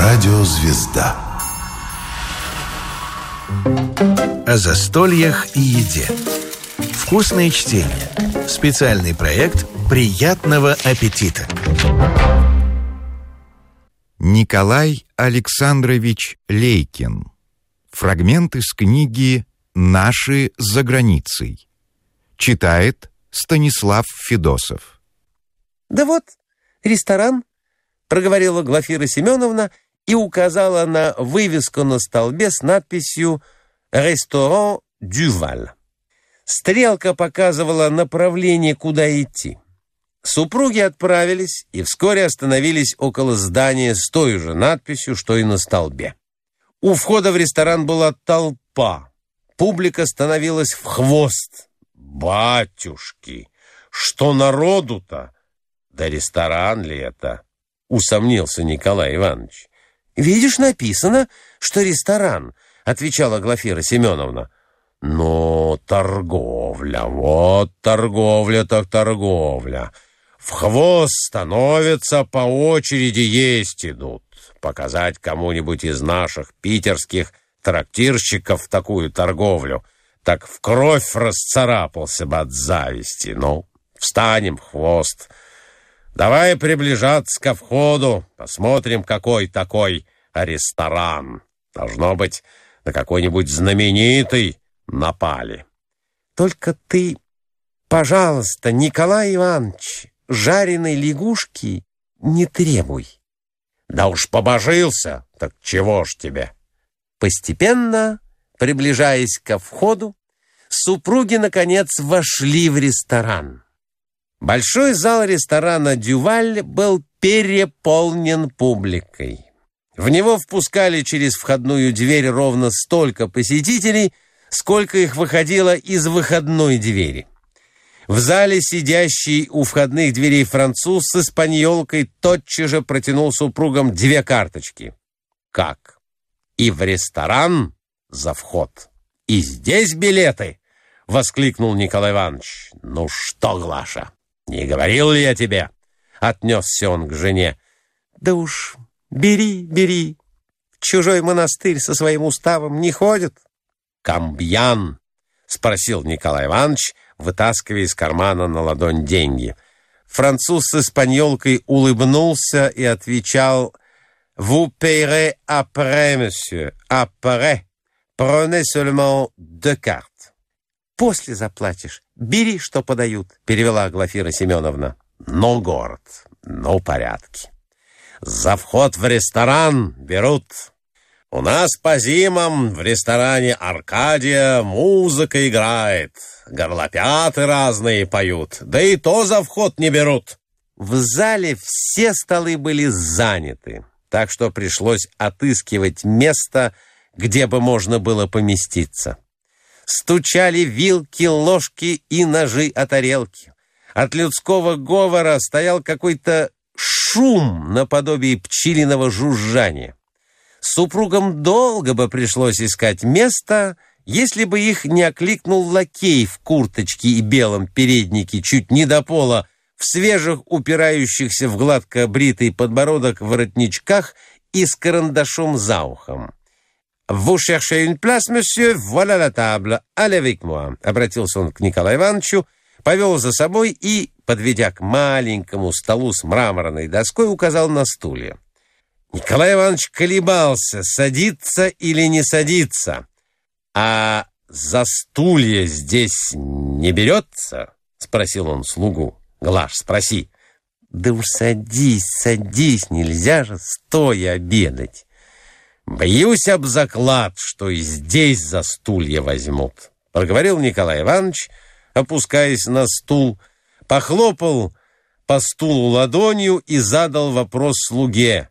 Радиозвезда. О застольях и еде. Вкусное чтение. Специальный проект приятного аппетита. Николай Александрович Лейкин. Фрагмент из книги «Наши за границей». Читает Станислав Федосов. «Да вот, ресторан», — проговорила Глафира Семеновна и указала на вывеску на столбе с надписью «Ресторан Дюваль». Стрелка показывала направление, куда идти. Супруги отправились и вскоре остановились около здания с той же надписью, что и на столбе. У входа в ресторан была толпа. Публика становилась в хвост. «Батюшки, что народу-то? Да ресторан ли это?» — усомнился Николай Иванович. «Видишь, написано, что ресторан», — отвечала Глафира Семеновна. «Но торговля, вот торговля так торговля. В хвост становятся, по очереди есть идут. Показать кому-нибудь из наших питерских трактирщиков такую торговлю, так в кровь расцарапался бы от зависти. Ну, встанем в хвост. Давай приближаться ко входу, посмотрим, какой такой ресторан. Должно быть, на какой-нибудь знаменитый напали». «Только ты, пожалуйста, Николай Иванович, жареной лягушки не требуй». «Да уж побожился, так чего ж тебе?» Постепенно, приближаясь ко входу, супруги, наконец, вошли в ресторан. Большой зал ресторана «Дюваль» был переполнен публикой. В него впускали через входную дверь ровно столько посетителей, сколько их выходило из выходной двери. В зале сидящий у входных дверей француз с испаньолкой тотчас же протянул супругам 2 карточки. «Как? И в ресторан за вход? И здесь билеты?» — воскликнул Николай Иванович. «Ну что, Глаша, не говорил ли я тебе?» — отнесся он к жене. «Да уж, бери, бери. В чужой монастырь со своим уставом не ходят». «Камбьян?» — спросил Николай Иванович, вытаскивая из кармана на ладонь деньги. Француз с испаньолкой улыбнулся и отвечал: «Vous payerez après, monsieur. Après. Prenez seulement 2 cartes». «После заплатишь. Бери, что подают», — перевела Глафира Семеновна. «Ну, город, ну, порядки. За вход в ресторан берут. У нас по зимам в ресторане «Аркадия» музыка играет, горлопяты разные поют, да и то за вход не берут». В зале все столы были заняты, так что пришлось отыскивать место, где бы можно было поместиться. Стучали вилки, ложки и ножи о тарелки. От людского говора стоял какой-то шум наподобие пчелиного жужжания. Супругам долго бы пришлось искать место, если бы их не окликнул лакей в курточке и белом переднике чуть не до пола, в свежих, упирающихся в гладко бритый подбородок воротничках и с карандашом за ухом. «Vous cherchez une place, monsieur? Voilà la table. Allez avec moi», — обратился он к Николаю Ивановичу, повел за собой и, подведя к маленькому столу с мраморной доской, указал на стулья. Николай Иванович колебался, садиться или не садиться. «А за стулья здесь не берется?» — спросил он слугу. «Глаш, спроси». «Да уж садись, садись, нельзя же стоя обедать». «Боюсь об заклад, что и здесь за стулья возьмут», — проговорил Николай Иванович, опускаясь на стул, похлопал по стулу ладонью и задал вопрос слуге: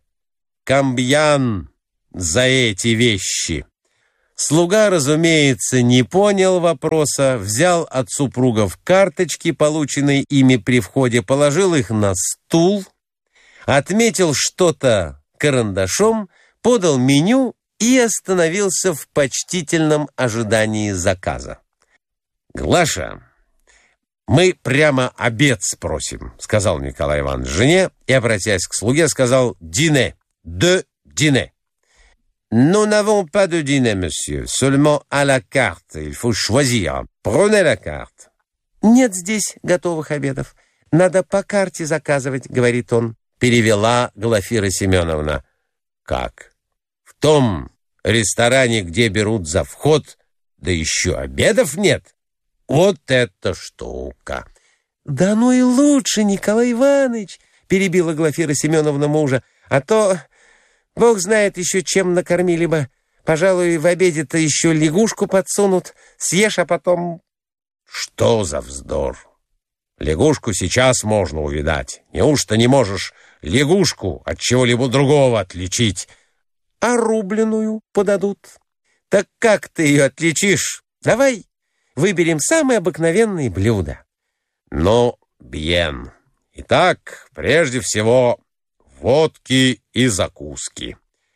«Камбьян за эти вещи?» Слуга, разумеется, не понял вопроса, взял от супругов карточки, полученные ими при входе, положил их на стул, отметил что-то карандашом, подал меню и остановился в почтительном ожидании заказа. «Глаша, мы прямо обед спросим», — сказал Николай Иванович жене и, обратясь к слуге, сказал: «Дине, 2 dîner. Nous n'avons pas de dîner, monsieur, seulement à la carte. Il faut choisir. Prenez la carte. Нет здесь готовых обедов. Надо по карте заказывать, говорит он. Перевела Глафира Семеновна. Как? В том ресторане, где берут за вход, да еще обедов нет? Вот это штука! Да ну и лучше, Николай Иванович, перебила Глафира Семеновна мужа, а то, бог знает еще, чем накормили бы. Пожалуй, в обеде-то еще лягушку подсунут. Съешь, а потом... Что за вздор? Лягушку сейчас можно увидать. Неужто не можешь лягушку от чего-либо другого отличить? А рубленую подадут. Так как ты ее отличишь? Давай выберем самые обыкновенные блюда. Ну, бьен. Итак, прежде всего, водки и закуски.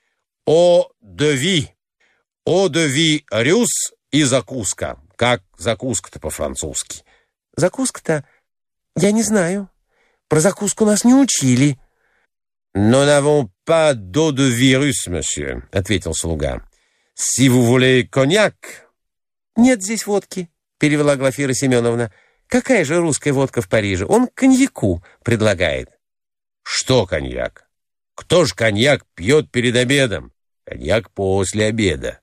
О-де-ви. О-де-ви рюс и закуска. Как закуска-то по-французски? Закуска-то я не знаю. Про закуску нас не учили. «Nous n'avons pas d'eau de virus, monsieur», — ответил слуга. «Si vous voulez cognac...» «Нет здесь водки», — перевела Глафира Семеновна. «Какая же русская водка в Париже? Он коньяку предлагает». «Что коньяк? Кто ж коньяк пьет перед обедом? Коньяк после обеда».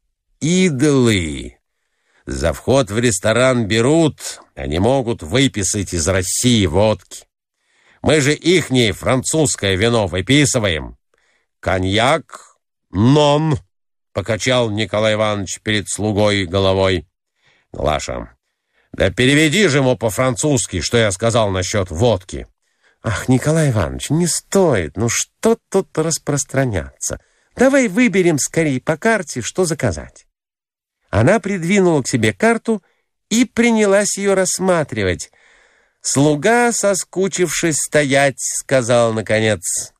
«Идолы! За вход в ресторан берут, они могут выписать из России водки. Мы же ихнее французское вино выписываем. Коньяк — нон», — покачал Николай Иванович перед слугой головой. «Глаша, да переведи же ему по-французски, что я сказал насчет водки». «Ах, Николай Иванович, не стоит, ну что тут распространяться? Давай выберем скорее по карте, что заказать». Она придвинула к себе карту и принялась ее рассматривать. Слуга, соскучившись стоять, сказал наконец: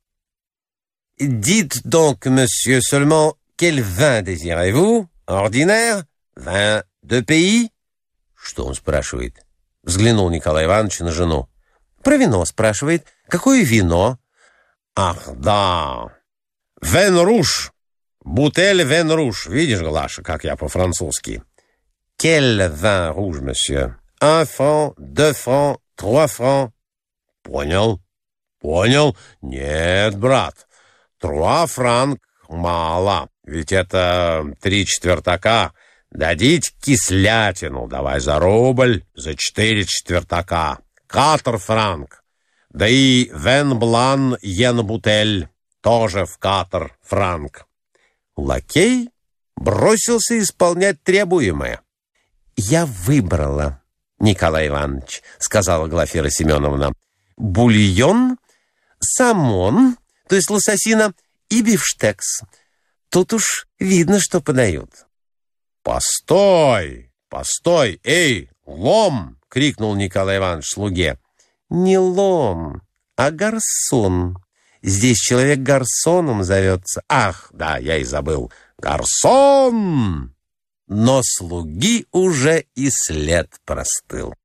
«Dites donc, monsieur, seulement quel vin désirez-vous? Ordinaire? Vin de pays?» «Что он спрашивает?» Взглянул Николай Иванович на жену. «Про вино спрашивает. Какое вино?» «Ах, да! Вен руж! Бутель вен руж. Видишь, Глаша, как я по-французски?» «Quel vin rouge, monsieur? 1 franc, 2 francs, 3 francs». «Понял, понял. Нет, брат, 3 франк мало, ведь это 3 четвертака. Дадите кислятину, давай за рубль, за 4 четвертака. 4 франк. Да и вен блан ен бутель, тоже в 4 франк». Лакей бросился исполнять требуемое. «Я выбрала, Николай Иванович», — сказала Глафира Семеновна, «бульон, самон, то есть лососина, и бифштекс. Тут уж видно, что подают». «Постой, постой, эй, лом!» — крикнул Николай Иванович слуге. «Не лом, а гарсон. Здесь человек гарсоном зовется. Ах, да, я и забыл. Гарсон!» Но слуги уже и след простыл.